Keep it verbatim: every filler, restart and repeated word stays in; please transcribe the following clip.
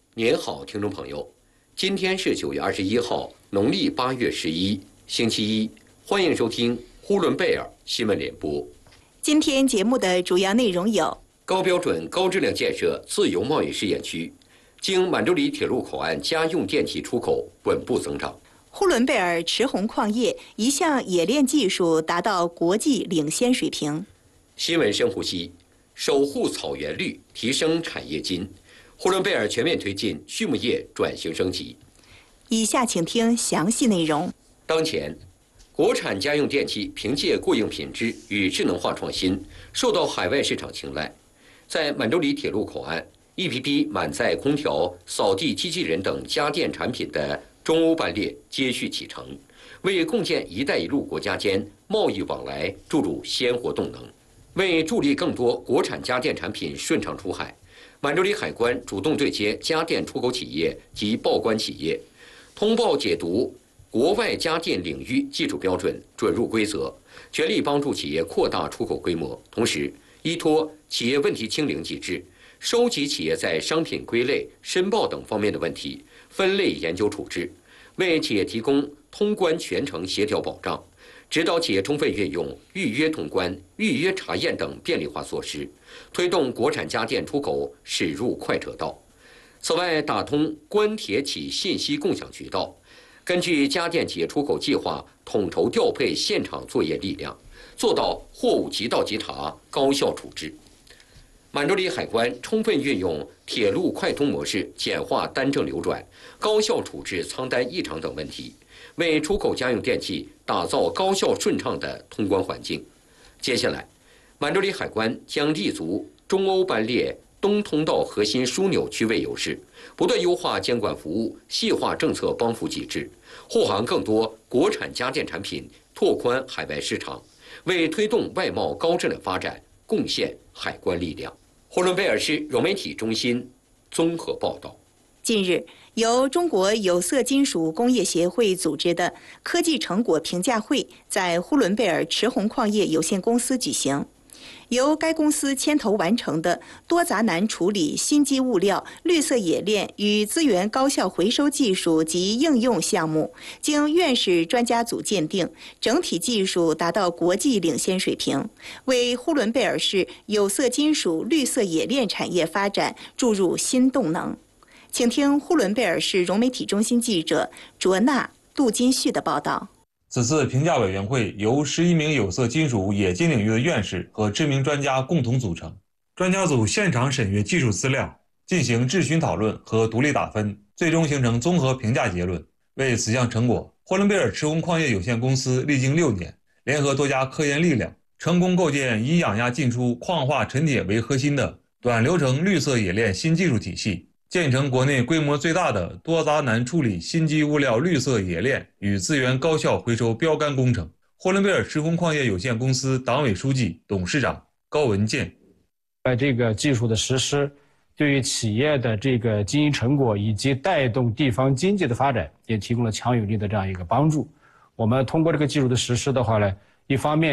您好，听众朋友，今天是九月二十一号，农历八月十一，星期一，欢迎收听呼伦贝尔新闻联播。 今天节目的主要内容有： 高标准、高质量建设自由贸易试验区，经满洲里铁路口岸家用电气出口稳步增长。 呼伦贝尔驰虹矿业一项冶炼技术达到国际领先水平。 新闻深呼吸，守护草原绿，提升产业金。呼伦贝尔全面推进畜牧业转型升级。 以下请听详细内容。 当前，国产家用电器凭借过硬品质与智能化创新，受到海外市场青睐。在满洲里铁路口岸，一批批满载空调、扫地机器人等家电产品的中欧班列接续启程，为共建“一带一路”国家间贸易往来注入鲜活动能。为助力更多国产家电产品顺畅出海，满洲里海关主动对接家电出口企业及报关企业，通报解读国外家电领域技术标准、准入规则，全力帮助企业扩大出口规模。同时，依托企业问题清零机制，收集企业在商品归类、申报等方面的问题，分类研究处置，为企业提供通关全程协调保障，指导企业充分运用预约通关、预约查验等便利化措施，推动国产家电出口驶入快车道。此外，打通关铁企信息共享渠道，根据家电企业出口计划统筹调配现场作业力量，做到货物即到即查、高效处置。满洲里海关充分运用铁路快通模式，简化单证流转，高效处置仓单异常等问题，为出口家用电器打造高效顺畅的通关环境。接下来，满洲里海关将立足中欧班列东通道核心枢纽区位优势，不断优化监管服务，细化政策帮扶机制，护航更多国产家电产品，拓宽海外市场，为推动外贸高质量发展贡献海关力量。呼伦贝尔市融媒体中心综合报道。 近日，由中国有色金属工业协会组织的科技成果评价会在呼伦贝尔驰虹矿业有限公司举行。由该公司牵头完成的多杂难处理新基物料绿色冶炼与资源高效回收技术及应用项目，经院士专家组鉴定，整体技术达到国际领先水平，为呼伦贝尔市有色金属绿色冶炼产业发展注入新动能。请听呼伦贝尔市融媒体中心记者卓娜、杜金旭的报道。 此次评价委员会由十一名有色金属冶金领域的院士和知名专家共同组成。专家组现场审阅技术资料，进行质询讨论和独立打分，最终形成综合评价结论。为此项成果，呼伦贝尔驰虹矿业有限公司历经六年，联合多家科研力量，成功构建以氧压进出矿化沉铁为核心的短流程绿色冶炼新技术体系，建成国内规模最大的多杂难处理新基物料绿色冶炼与资源高效回收标杆工程。呼伦贝尔驰虹矿业有限公司党委书记、董事长高文健。 在这个技术的实施，对于企业的这个经营成果以及带动地方经济的发展，也提供了强有力的这样一个帮助。我们通过这个技术的实施的话呢，一方面